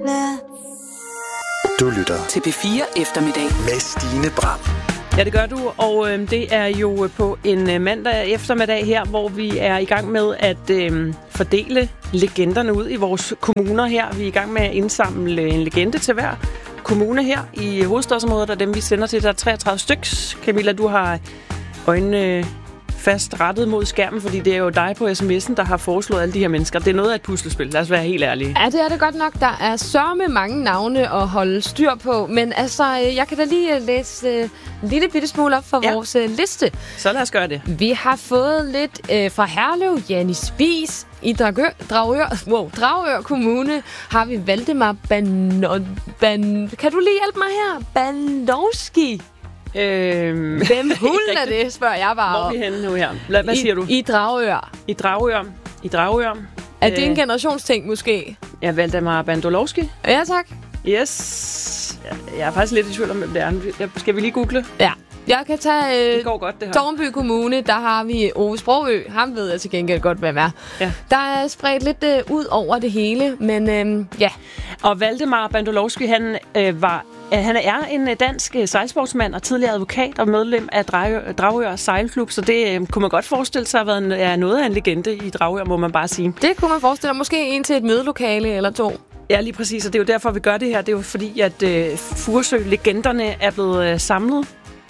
Du lytter til P4 Eftermiddag med Stine Bram. Ja, det gør du, og det er jo på en mandag eftermiddag her, hvor vi er i gang med at fordele legenderne ud i vores kommuner her. Vi er i gang med at indsamle en legende til hver kommune her i hovedstadsområdet, og dem vi sender til, der er 33 styks. Camilla, du har øjnene fast rettet mod skærmen, fordi det er jo dig på sms'en, der har foreslået alle de her mennesker. Det er noget af et puslespil, lad os være helt ærlige. Ja, det er det godt nok. Der er sørme mange navne at holde styr på, men altså, jeg kan da lige læse en lille bitte smule op for vores liste. Så lad os gøre det. Vi har fået lidt fra Herlev, Janni Spies. I Dragør Kommune har vi Valdemar Kan du lige hjælpe mig her? Bandowski. Hvem hulen er det, spørger jeg bare. Hvor er vi henne nu her? Hvad siger du? I Dragør. I Dragør. Er det en generationsting, måske? Ja, Valdemar Bandolowski. Ja, tak. Yes. Jeg er faktisk lidt i tvivl om, hvem det er. Skal vi lige google? Ja. Jeg kan tage det går godt, det her. Tårnby Kommune, der har vi Ove Sprogø. Ham ved jeg til gengæld godt, hvem er. Ja. Der er spredt lidt ud over det hele, men ja. Og Valdemar Bandolowski, han er en dansk sejlsportsmand og tidligere advokat og medlem af Dragør Sejlklub, så det kunne man godt forestille sig at være noget af en legende i Dragør, må man bare sige. Det kunne man forestille sig. Måske en til et mødelokale eller to. Ja, lige præcis, og det er jo derfor, vi gør det her. Det er jo fordi, at Furesø-legenderne er blevet samlet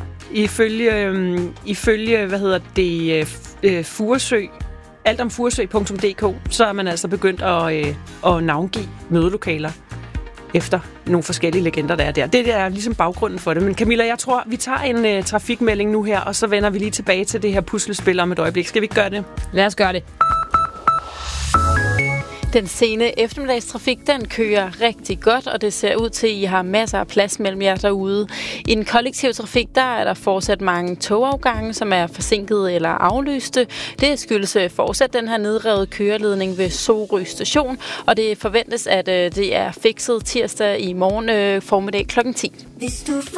ifølge Furesø, altomfuresø.dk, så er man altså begyndt at navngive mødelokaler efter nogle forskellige legender, der er der. Det er ligesom baggrunden for det. Men Camilla, jeg tror, vi tager en trafikmelding nu her, og så vender vi lige tilbage til det her puslespil om et øjeblik. Skal vi ikke gøre det? Lad os gøre det. Den sene eftermiddagstrafik, den kører rigtig godt, og det ser ud til, at I har masser af plads mellem jer derude. I den kollektive trafik, der er der fortsat mange togafgange, som er forsinket eller aflyste. Det skyldes fortsat den her nedrevet køreledning ved Sorø station, og det forventes, at det er fikset tirsdag i morgen formiddag kl. 10. Hvis du